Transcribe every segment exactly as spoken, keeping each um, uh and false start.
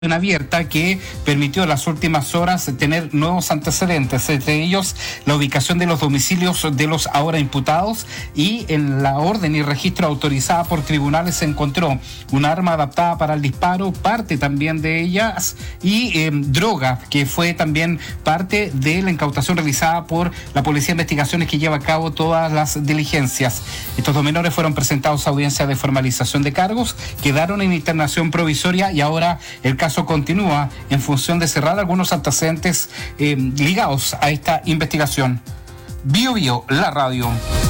abierta que permitió en las últimas horas tener nuevos antecedentes, entre ellos la ubicación de los domicilios de los ahora imputados, y en la orden y registro autorizada por tribunales se encontró un arma adaptada para el disparo, parte también de ellas, y eh, droga, que fue también parte de la incautación realizada por la Policía de Investigaciones, que lleva a cabo todas las diligencias. Estos dos menores fueron presentados a audiencia de formalización de cargos, quedaron en internación provisoria y ahora el caso continúa en función de cerrar algunos antecedentes eh, ligados a esta investigación. Bio Bio, la radio.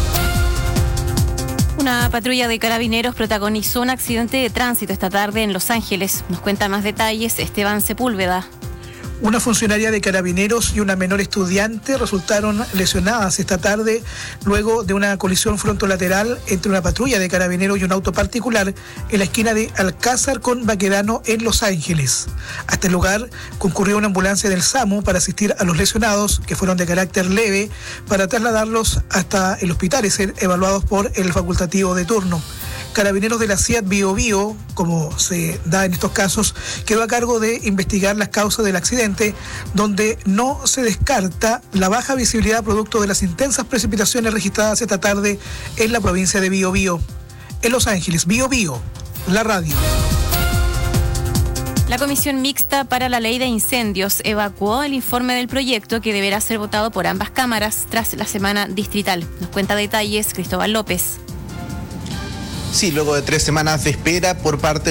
Una patrulla de carabineros protagonizó un accidente de tránsito esta tarde en Los Ángeles. Nos cuenta más detalles Esteban Sepúlveda. Una funcionaria de carabineros y una menor estudiante resultaron lesionadas esta tarde luego de una colisión frontolateral entre una patrulla de carabineros y un auto particular en la esquina de Alcázar con Baquedano en Los Ángeles. Hasta el lugar concurrió una ambulancia del SAMU para asistir a los lesionados, que fueron de carácter leve, para trasladarlos hasta el hospital y ser evaluados por el facultativo de turno. Carabineros de la C I A T Bio Bio, como se da en estos casos, quedó a cargo de investigar las causas del accidente, donde no se descarta la baja visibilidad producto de las intensas precipitaciones registradas esta tarde en la provincia de Bio Bio. En Los Ángeles, Bio Bio, la radio. La Comisión Mixta para la Ley de Incendios evacuó el informe del proyecto, que deberá ser votado por ambas cámaras tras la semana distrital. Nos cuenta detalles Cristóbal López. Sí, luego de tres semanas de espera por parte